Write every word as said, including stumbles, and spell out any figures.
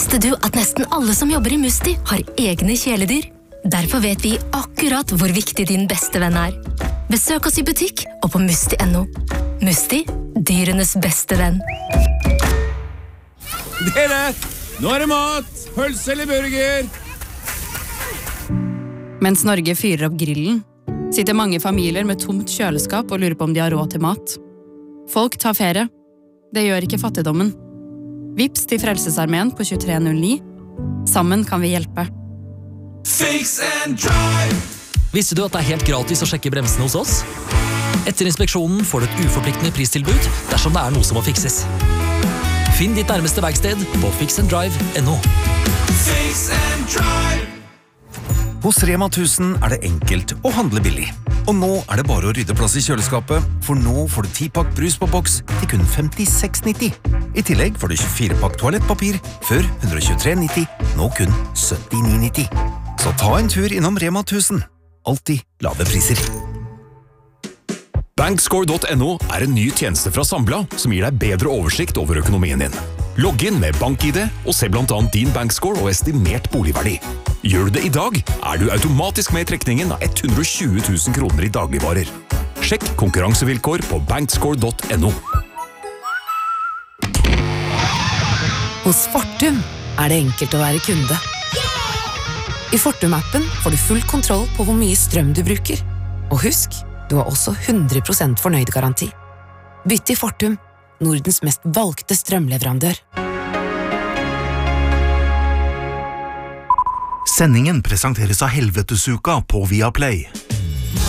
Visste du at nesten alle som jobber i Musti har egne kjæledyr? Derfor vet vi akkurat hvor viktig din beste venn er. Besøk oss i butikk og på musti punktum no. Musti, dyrenes beste venn. Dere, nå er det mat! Pølse eller burger? Mens Norge fyrer opp grillen, sitter mange familier med tomt kjøleskap og lurer på om de har råd til mat. Folk tar ferie. Det gjør ikke fattigdommen. Vips til Frelsesarmeen på tjuetre null ni. Sammen kan vi hjelpe. Fix and drive! Visste du at det er helt gratis å sjekke bremsene hos oss? Etter inspeksjonen får du et uforpliktende pristilbud dersom det er noe som må fikses. Finn ditt nærmeste verksted på fix and drive punktum no. Fix and drive! Hos Rema tusen er det enkelt å handle billig. Og nå er det bare å rydde plass i kjøleskapet, for nå får du ti pakk brus på boks til kun femtiseks nitti. I tillegg får du tjuefire pakk toalettpapir, før ett hundre og tjuetre nitti, nå kun syttini nitti. Så ta en tur innom Rema tusen. Alltid lave priser. Bankscore punktum no er en ny tjeneste fra Sambla som gir deg bedre oversikt over økonomien din. Logg inn med BankID og se blant annet din bankscore og estimert boligverdi. Gjør du det i dag, er du automatisk med i trekningen av ett hundre og tjue tusen kroner i dagligvarer. Sjekk konkurransevilkår på bankscore punktum no. Hos Fortum er det enkelt å være kunde. I Fortum-appen får du full kontroll på hvor mye strøm du bruker. Og husk, du har også hundre prosent fornøyd garanti. Bytt til Fortum, Nordens mest valgte strømleverandør. Sendingen presenteres av Helvetesuka på Viaplay.